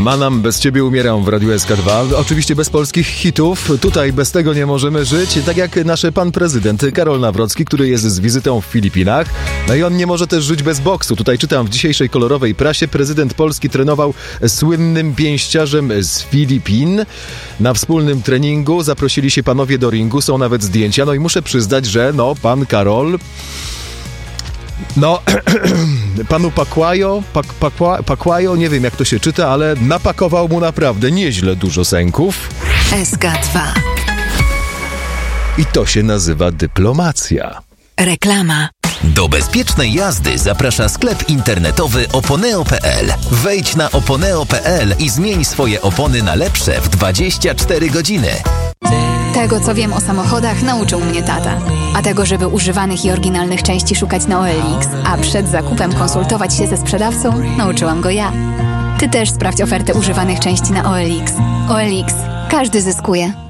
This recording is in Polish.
Manam, bez ciebie umieram w Radiu SK2. Oczywiście bez polskich hitów. Tutaj bez tego nie możemy żyć. Tak jak nasz pan prezydent Karol Nawrocki, który jest z wizytą w Filipinach. No i on nie może też żyć bez boksu. Tutaj czytam w dzisiejszej kolorowej prasie. Prezydent Polski trenował słynnym pięściarzem z Filipin. Na wspólnym treningu zaprosili się panowie do ringu. Są nawet zdjęcia. No i muszę przyznać, że pan Karol... panu Pacquiao, nie wiem jak to się czyta, ale napakował mu naprawdę nieźle dużo sęków. SK2. I to się nazywa dyplomacja. Reklama. Do bezpiecznej jazdy zaprasza sklep internetowy oponeo.pl. Wejdź na oponeo.pl i zmień swoje opony na lepsze w 24 godziny. Tego, co wiem o samochodach, nauczył mnie tata. A tego, żeby używanych i oryginalnych części szukać na OLX, a przed zakupem konsultować się ze sprzedawcą, nauczyłam go ja. Ty też sprawdź ofertę używanych części na OLX. OLX. Każdy zyskuje.